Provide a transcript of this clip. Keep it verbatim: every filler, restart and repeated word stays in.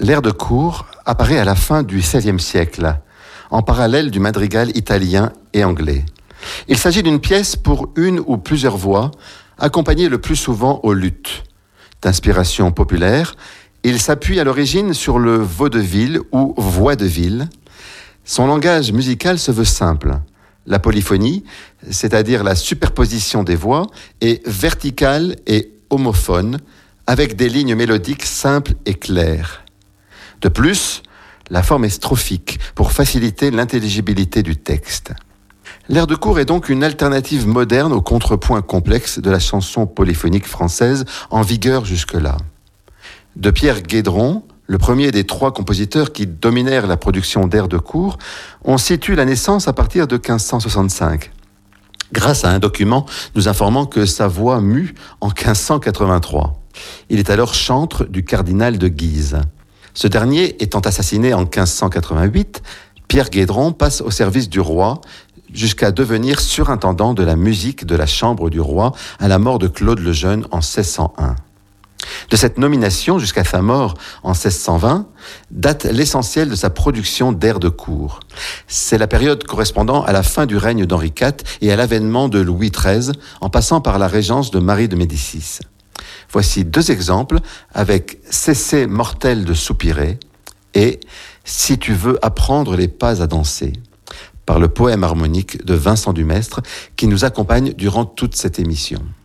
L'air de cour apparaît à la fin du seizième siècle, en parallèle du madrigal italien et anglais. Il s'agit d'une pièce pour une ou plusieurs voix, accompagnée le plus souvent au luth. D'inspiration populaire, il s'appuie à l'origine sur le vaudeville ou voix-de-ville. Son langage musical se veut simple. La polyphonie, c'est-à-dire la superposition des voix, est verticale et homophone, avec des lignes mélodiques simples et claires. De plus, la forme est strophique pour faciliter l'intelligibilité du texte. L'air de cour est donc une alternative moderne au contrepoint complexe de la chanson polyphonique française en vigueur jusque-là. De Pierre Guédron, le premier des trois compositeurs qui dominèrent la production d'air de cour, on situe la naissance à partir de quinze cent soixante-cinq, grâce à un document nous informant que sa voix mue en quinze cent quatre-vingt-trois. Il est alors chantre du cardinal de Guise. Ce dernier étant assassiné en quinze cent quatre-vingt-huit, Pierre Guédron passe au service du roi jusqu'à devenir surintendant de la musique de la chambre du roi à la mort de Claude le Jeune en seize cent un. De cette nomination jusqu'à sa mort en seize cent vingt, date l'essentiel de sa production d'air de cour. C'est la période correspondant à la fin du règne d'Henri quatre et à l'avènement de Louis treize, en passant par la régence de Marie de Médicis. Voici deux exemples avec « Cessez mortel de soupirer » et « Si tu veux apprendre les pas à danser » par le poème harmonique de Vincent Dumestre qui nous accompagne durant toute cette émission.